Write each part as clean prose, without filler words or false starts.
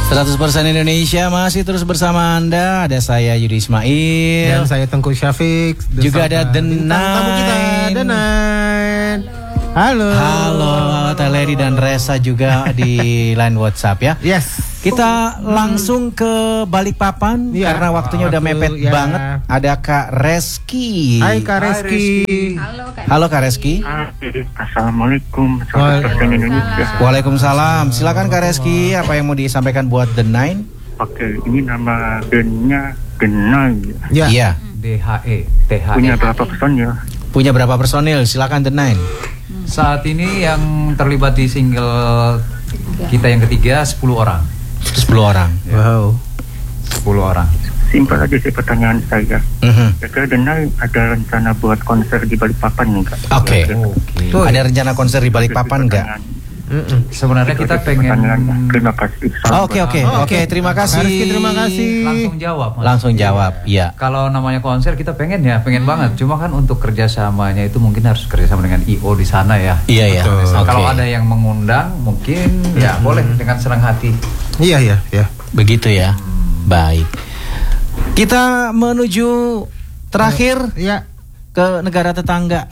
100% Indonesia masih terus bersama Anda. Ada saya Yudi Ismail dan saya Tengku Syafiq. Juga ada The tamu kita, The Nine. Halo. Halo Teh Lady dan Resa juga di line WhatsApp ya. Yes. Kita langsung ke Balikpapan karena waktunya udah mepet banget. Ada Kak Reski. Hai Kak Reski. Halo Kak Reski. Assalamualaikum. 100% Indonesia. Waalaikumsalam. Silakan Kak Reski, apa yang mau disampaikan buat The Nine? Oke, ini nama bandnya The Nine. Ya. Iya. DHE. Punya berapa personil? Punya berapa personil? Silakan The Nine. Saat ini yang terlibat di single kita yang ketiga 10 orang. 10 orang. Wow. 10 orang. Simpel aja sih pertanyaan saya. Kira-kira The Nine ada rencana buat konser di Balikpapan nih Kak? Oke. Ada rencana konser di Balikpapan nggak? Sebenarnya kita pengen. Terima kasih. Oke, terima kasih. Rizky, terima kasih. Langsung jawab. Mas. Langsung jawab, iya. Kalau namanya konser kita pengen banget. Cuma kan untuk kerjasamanya itu mungkin harus kerjasama dengan IO di sana ya. Iya ya. Kalau ada yang mengundang mungkin ya boleh dengan senang hati. Iya. Begitu ya. Baik. Kita menuju terakhir Ya. ke negara tetangga.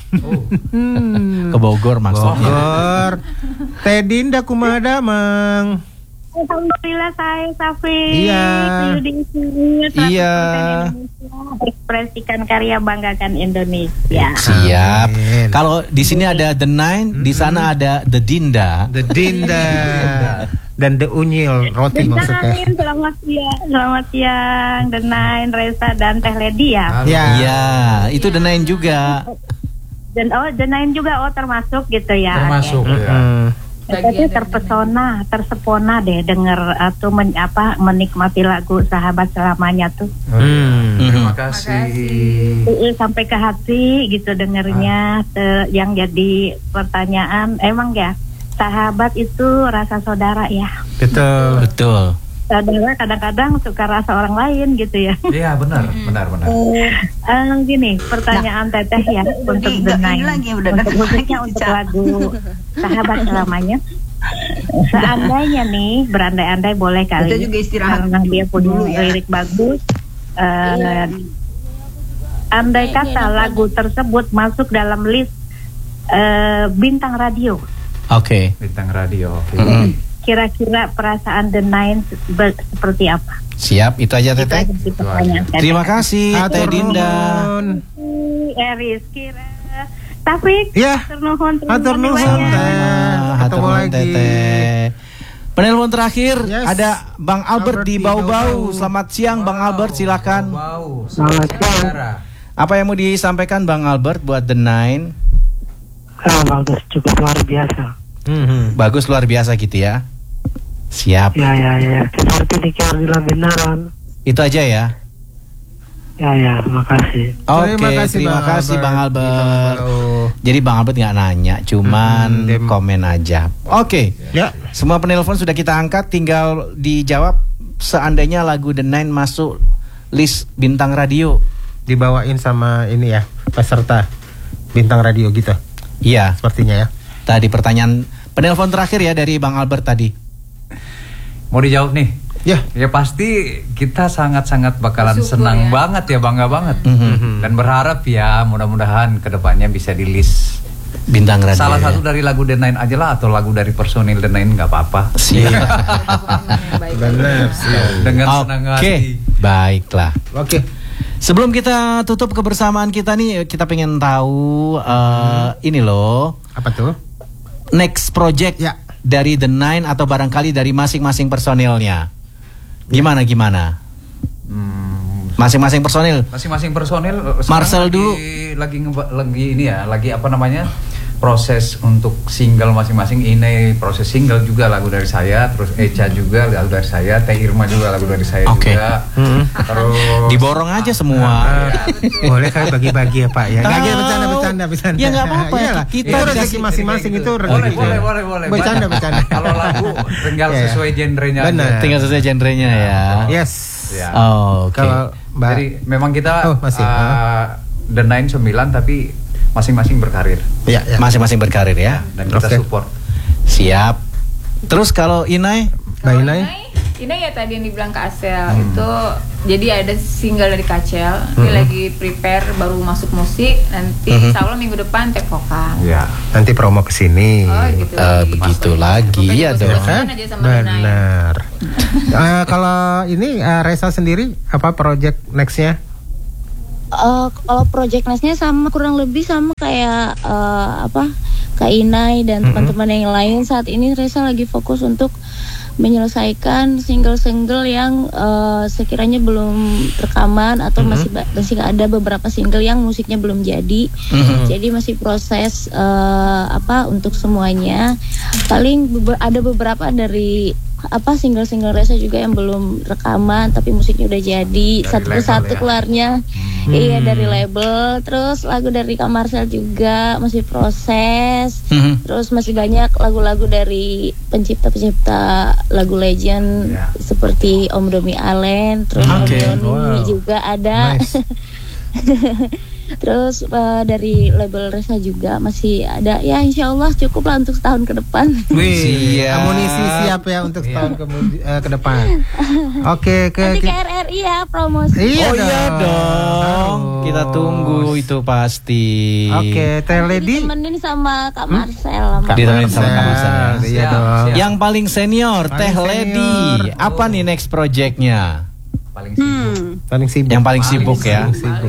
Ke Bogor maksudnya. Bogor. Teh Dinda kumada mang. Alhamdulillah saya Safi. Iya. Iya. Ekspresikan karya, banggakan Indonesia. Siap. Amin. Kalau di sini ada The Nine, di sana ada The Dinda. The Dinda. Dan The Unyil roti maksudnya. Selamat siang The Nine, Resa dan Teh Lady ya. Ya. Iya, itu The Nine juga. Dan The Nine juga termasuk gitu ya. Termasuk Oke. ya. Tapi tersepona deh denger atau menikmati lagu Sahabat Selamanya tuh. Terima kasih. Sampai ke hati gitu dengernya. Yang jadi pertanyaan emang ya, sahabat itu rasa saudara ya. Betul. Saudara kadang-kadang suka rasa orang lain gitu ya. Iya benar. Gini pertanyaan Teteh ya untuk The Nine, khususnya untuk lagu Sahabat Selamanya. Seandainya nih, berandai-andai boleh kali, kita juga istirahat karena dia punya lirik bagus. Andai kata lagu tersebut masuk dalam list bintang radio. Oke. Bintang radio. Kira-kira perasaan The Nine seperti apa? Siap, itu aja Teteh. Terima kasih Teh Dinda. Rizky, Taufik. Ya. Hatur nuhun Teteh. Penelpon terakhir ada Bang Albert di Bau-Bau. Selamat siang Bang Albert, silakan. Selamat siang. Apa yang mau disampaikan Bang Albert buat The Nine? Bagus, cukup luar biasa. Bagus luar biasa gitu ya. Siap. Ya. Seperti dikira benaran. Itu aja ya. Ya, makasih. Oke, terima kasih Bang Albert. Jadi Bang Albert nggak nanya, cuman komen aja. Oke. Ya. Semua penelpon sudah kita angkat, tinggal dijawab seandainya lagu The Nine masuk list bintang radio. Dibawain sama ini ya, peserta bintang radio gitu. Iya, sepertinya ya. Tadi pertanyaan penelpon terakhir ya dari Bang Albert tadi. Mau dijawab nih? Ya pasti kita sangat-sangat bakalan senang banget ya, bangga banget. Dan berharap ya mudah-mudahan kedepannya bisa di list bintang radio. Salah satu dari lagu The Nine aja lah, atau lagu dari personil The Nine nggak apa-apa. Siap. Benar. Dengan senang hati. Baiklah. Oke. Sebelum kita tutup kebersamaan kita nih, kita pengen tahu ini loh. Apa tuh? Next project dari The Nine atau barangkali dari masing-masing personilnya. Gimana? Masing-masing personil. Marcel dulu. Lagi ini ya, lagi apa namanya? Proses untuk single masing-masing. Ini proses single juga lagu dari saya, terus Echa juga lagu dari saya, Teh Irma juga lagu dari saya juga. Terus diborong aja semua. Boleh kali bagi-bagi ya Pak ya. Enggak bercanda. Ya enggak apa-apa. Kita rezeki masing-masing itu rezeki. Boleh. Bercanda. Kalau lagu tinggal sesuai genrenya. Benar. Tinggal sesuai genrenya ya. Yes. Oke. Kalau jadi memang kita masih The Nine 9 tapi masing-masing berkarir. Masing-masing berkarir ya. Dan kita support. Siap. Terus kalau Inai Mbak Inai? Ini ya tadi yang dibilang Kak Acel itu, jadi ada single dari Kak Acel, ini lagi prepare baru masuk musik, nanti insya Allah minggu depan take vokal. Ya, nanti promo kesini. Oh gitu. Begitu lagi ya dong. Benar. Kalau ini Reza sendiri apa project nextnya? Kalau project nextnya sama kurang lebih sama kayak Kak Inai dan teman-teman yang lain. Saat ini Reza lagi fokus untuk menyelesaikan single-single yang sekiranya belum rekaman atau masih ada beberapa single yang musiknya belum jadi. Jadi masih proses untuk semuanya. Paling ada beberapa dari single-single Reza juga yang belum rekaman tapi musiknya udah jadi, satu persatu keluarnya. Iya, dari label. Terus lagu dari Kak Marcel juga masih proses. Terus masih banyak lagu-lagu dari pencipta-pencipta lagu legend seperti Om Domi Allen, terus Om Yoni juga ada. Nice. Terus dari label Reza juga masih ada. Ya insya Allah cukup lah untuk setahun ke depan. Amunisi siap ya untuk setahun ke depan. Oke, nanti ke RRI ya promosi. Iya dong. Kita tunggu itu pasti. Oke, Teh Lady ditemenin sama Kak Marcel. Ditemenin sama Kak Marcel. Iya dong. Yang paling senior Teh Lady. Apa nih next projectnya? Paling sibuk. Yang paling sibuk ya.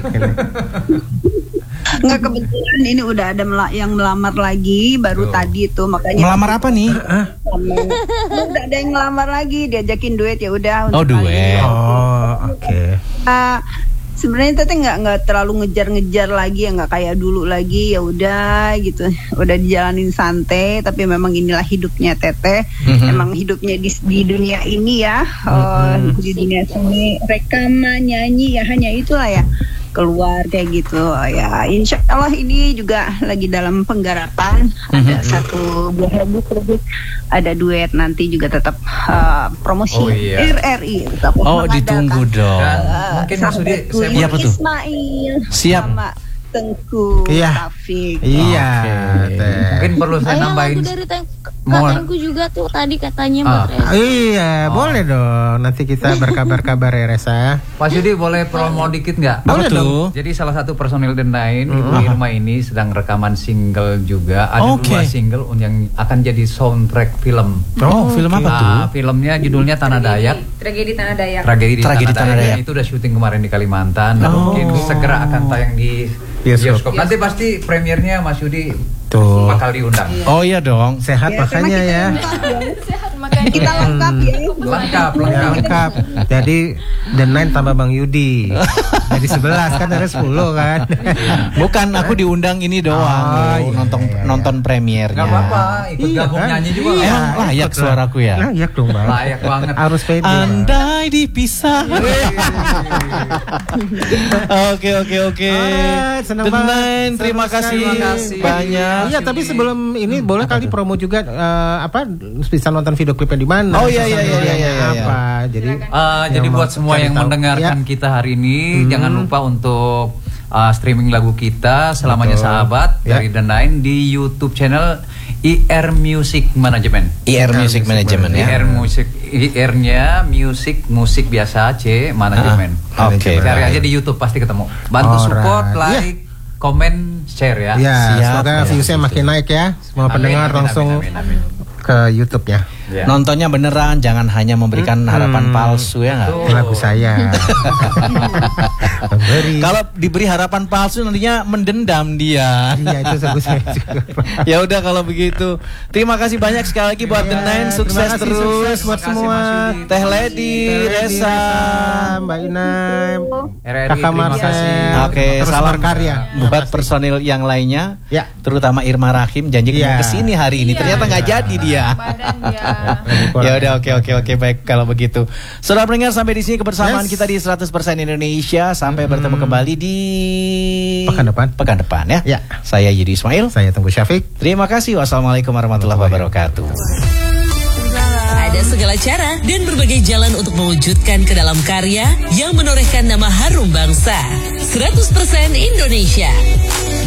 Enggak, kebetulan ini udah ada yang melamar lagi baru tadi tuh, makanya. Melamar apa nih? Udah ada yang melamar lagi, diajakin duet ya udah. Duet. Oke. Sebenarnya teteh nggak terlalu ngejar-ngejar lagi ya, nggak kayak dulu lagi, ya udah gitu, udah dijalanin santai. Tapi memang inilah hidupnya teteh, emang hidupnya di dunia ini ya, di dunia seni, rekaman, nyanyi ya, hanya itulah ya, keluar kayak gitu ya. Insya Allah ini juga lagi dalam penggarapan, ada satu buah lagu produk, ada duet, nanti juga tetap promosi RRI tetap ditunggu dong. Mungkin maksudnya Ismail sama Tengku Taufik. Iya. Mungkin perlu saya nambahin. Katengku juga tuh tadi katanya Mbak Reza. Iya, boleh dong. Nanti kita berkabar-kabar ya Reza. Pak Yudi boleh promo dikit nggak? Boleh dong. Jadi salah satu personil The Nine, Ibu Irma ini sedang rekaman single juga. Ada 2 single yang akan jadi soundtrack film. Film apa tuh? Filmnya judulnya Tanah Dayak. Tragedi Tanah Dayak. Tragedi Tanah Dayak. Itu udah syuting kemarin di Kalimantan dan mungkin segera akan tayang di bioskop. Nanti pasti premiernya Mas Yudi bakal diundang. Oh iya dong. Sehat makanya ya. Sehat makanya kita lengkap ya. Lengkap. Jadi The Nine tambah Bang Yudi. Jadi 11 kan, ada 10 kan. Bukan, aku diundang ini doang. Nonton premiernya. Gak apa-apa, ikut gabung nyanyi juga. Emang layak suaraku ya? Layak dong Bang. Layak banget. Harus pede. Andai dipisah. Oke. Senang The Nine, terima kasih banyak. Iya, tapi sebelum ini boleh kali promo juga bisa nonton video klipnya di mana? Oh iya. Apa? Jadi buat semua yang mendengarkan kita hari ini, jangan lupa untuk streaming lagu kita Selamanya Sahabat dari The Nine di YouTube channel IR Music Management. IR Music Management ya. IR-nya musik biasa, C Management. Oke. Cari aja di YouTube pasti ketemu. Bantu support, like, komen, share ya. Ya, semoga viewsnya makin naik ya. Semua pendengar langsung ke YouTube-nya. Nontonnya beneran, jangan hanya memberikan harapan palsu ya nggak? Lagu saya. Kalau diberi harapan palsu nantinya mendendam dia. Iya, itu lagu saya juga. Ya udah kalau begitu. Terima kasih banyak sekali lagi buat The Nine, sukses terus buat semua. Teh Lady, Reza, Mbak Inai, Kakak Marcel. Oke, salam karya buat personil yang lainnya. Ya, terutama Irma Rahim janji kesini hari ini. Ternyata nggak jadi dia. Ya udah, oke baik kalau begitu. Saudara pendengar, sampai di sini kebersamaan kita di 100% Indonesia. Sampai bertemu kembali di pekan depan ya. Saya Yudi Ismail, saya Tengku Syafiq. Terima kasih. Wassalamualaikum warahmatullahi wabarakatuh. Ada segala cara dan berbagai jalan untuk mewujudkan ke dalam karya yang menorehkan nama harum bangsa. 100% Indonesia.